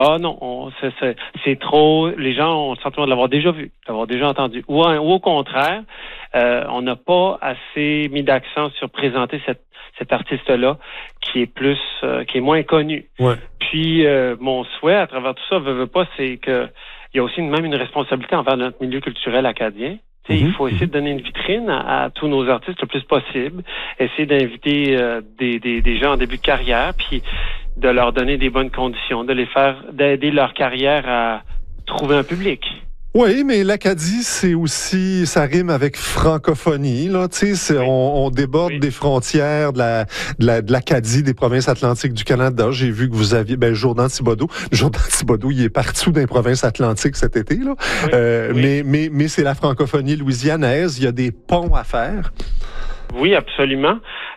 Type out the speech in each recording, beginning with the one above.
Ah non, c'est trop. Les gens ont le sentiment de l'avoir déjà vu, d'avoir déjà entendu. Ou au contraire, on n'a pas assez mis d'accent sur présenter cet artiste-là qui est moins connu. Ouais. Puis mon souhait à travers tout ça, veut pas, c'est que il y a aussi même une responsabilité envers notre milieu culturel acadien. Il faut essayer de donner une vitrine à tous nos artistes le plus possible, essayer d'inviter des gens en début de carrière, puis de leur donner des bonnes conditions, d'aider leur carrière à trouver un public. Oui, mais l'Acadie, c'est aussi, ça rime avec francophonie, là, tu sais, on déborde des frontières de l'Acadie, des provinces atlantiques du Canada. J'ai vu que vous aviez, Jourdan Thibaudeau, il est partout dans les provinces atlantiques cet été, là. Mais c'est la francophonie louisianaise, il y a des ponts à faire. Oui, absolument.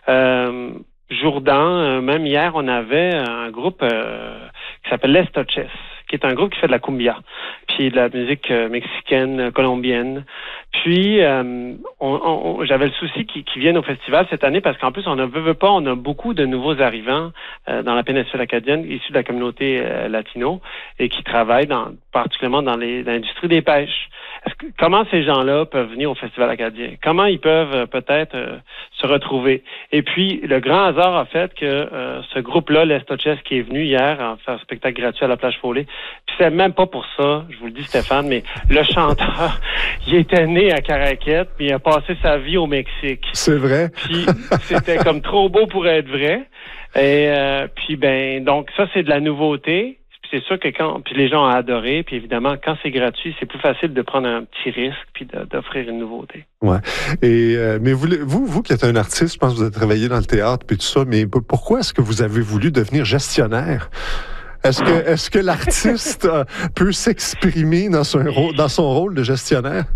Jourdan, même hier, on avait un groupe qui s'appelle Les Toches, qui est un groupe qui fait de la cumbia, puis de la musique mexicaine, colombienne. Puis, j'avais le souci qu'ils viennent au festival cette année parce qu'en plus, on a beaucoup de nouveaux arrivants dans la péninsule acadienne, issus de la communauté latino et qui travaillent particulièrement dans l'industrie des pêches. Comment ces gens-là peuvent venir au Festival acadien? Comment ils peuvent peut-être se retrouver? Et puis, le grand hasard a fait que ce groupe-là, Les Toches, qui est venu hier en faire un spectacle gratuit à la Plage Foley, puis c'est même pas pour ça, je vous le dis Stéphane, mais le chanteur, il était né à Caraquette, puis il a passé sa vie au Mexique. C'est vrai. Puis c'était comme trop beau pour être vrai. Et puis donc ça c'est de la nouveauté. C'est sûr que puis les gens ont adoré, puis évidemment, quand c'est gratuit, c'est plus facile de prendre un petit risque puis d'offrir une nouveauté. Ouais. Et mais vous qui êtes un artiste, je pense que vous avez travaillé dans le théâtre puis tout ça, mais pourquoi est-ce que vous avez voulu devenir gestionnaire? Est-ce que l'artiste peut s'exprimer dans son rôle de gestionnaire?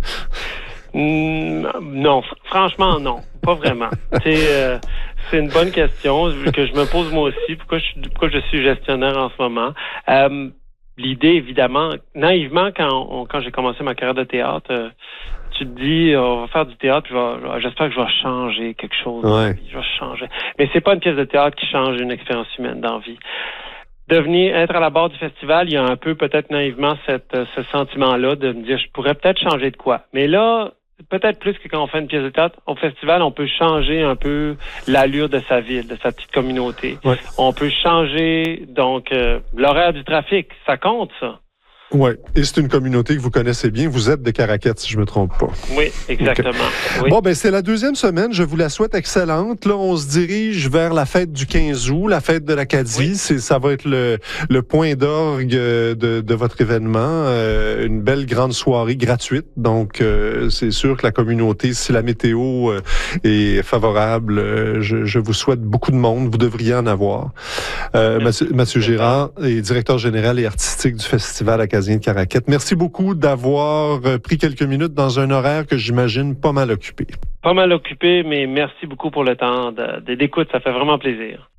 Non, franchement non, pas vraiment. C'est une bonne question que je me pose moi aussi. Pourquoi je suis gestionnaire en ce moment? L'idée, évidemment, naïvement, quand j'ai commencé ma carrière de théâtre, tu te dis, on va faire du théâtre, puis j'espère que je vais changer quelque chose. Ouais. Je vais changer. Mais c'est pas une pièce de théâtre qui change une expérience humaine dans la vie. Être à la barre du festival, il y a un peu peut-être naïvement ce sentiment-là de me dire, je pourrais peut-être changer de quoi. Mais là, peut-être plus que quand on fait une pièce de théâtre, au festival, on peut changer un peu l'allure de sa ville, de sa petite communauté. Ouais. On peut changer, donc, l'horaire du trafic. Ça compte, ça. Oui, et c'est une communauté que vous connaissez bien. Vous êtes de Caraquette, si je me trompe pas. Oui, exactement. Okay. Oui. Bon, c'est la deuxième semaine. Je vous la souhaite excellente. Là, on se dirige vers la fête du 15 août, la fête de l'Acadie. Oui. Ça va être le point d'orgue de votre événement. Une belle grande soirée gratuite. Donc, c'est sûr que la communauté, si la météo est favorable, je vous souhaite beaucoup de monde. Vous devriez en avoir. Mathieu Girard est directeur général et artistique du Festival acadien de Caraquette. Merci beaucoup d'avoir pris quelques minutes dans un horaire que j'imagine pas mal occupé. Pas mal occupé, mais merci beaucoup pour le temps d'écoute. Ça fait vraiment plaisir.